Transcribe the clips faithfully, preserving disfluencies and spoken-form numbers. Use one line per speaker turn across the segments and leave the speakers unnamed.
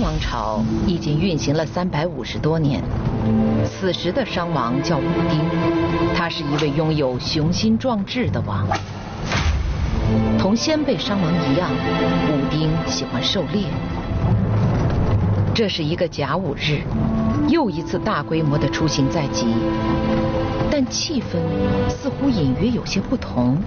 王朝已经运行了三百五十多年。此时的商王叫武丁，他是一位拥有雄心壮志的王。同先辈商王一样，武丁喜欢狩猎。这是一个甲午日，又一次大规模的出行在即，但气氛似乎隐约有些不同。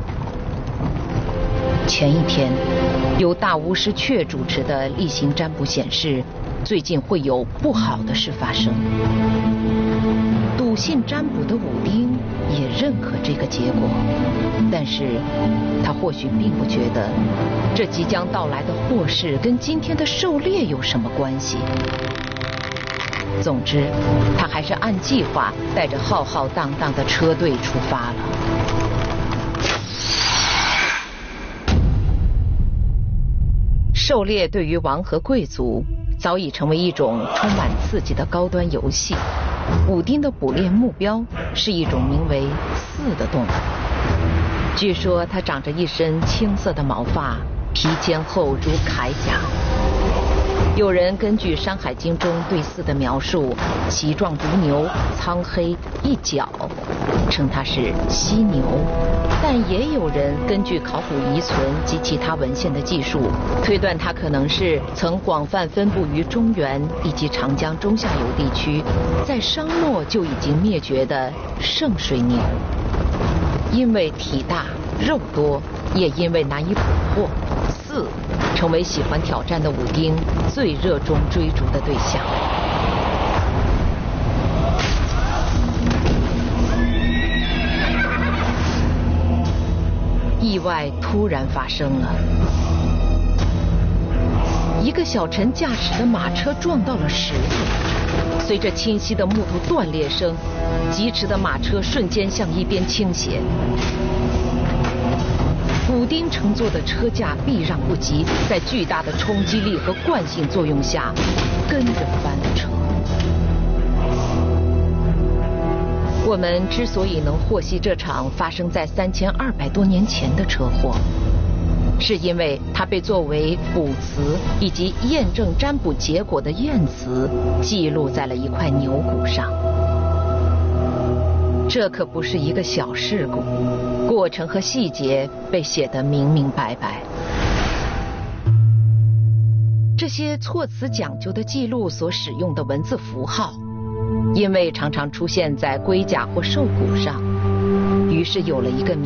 前一天，由大巫师阙主持的例行占卜显示，最近会有不好的事发生。笃信占卜的武丁也认可这个结果，但是他或许并不觉得这即将到来的祸事跟今天的狩猎有什么关系。总之，他还是按计划带着浩浩荡荡的车队出发了。狩猎对于王和贵族早已成为一种充满刺激的高端游戏。武丁的捕猎目标是一种名为耜的动物。据说它长着一身青色的毛发，皮坚厚如铠甲。有人根据《山海经》中对耜的描述，其状如牛，苍黑一角，称它是犀牛。但也有人根据考古遗存及其他文献的记述，推断它可能是曾广泛分布于中原以及长江中下游地区，在商末就已经灭绝的圣水牛。因为体大肉多，也因为难以捕获，耜成为喜欢挑战的武丁最热衷追逐的对象。意外突然发生了，一个小臣驾驶的马车撞到了石头，随着清晰的木头断裂声，疾驰的马车瞬间向一边倾斜。武丁乘坐的车架避让不及，在巨大的冲击力和惯性作用下，跟着翻了车。我们之所以能获悉这场发生在三千二百多年前的车祸，是因为它被作为卜辞以及验证占卜结果的验词记录在了一块牛骨上。这可不是一个小事故，过程和细节被写得明明白白。这些措辞讲究的记录所使用的文字符号，因为常常出现在龟甲或兽骨上，于是有了一个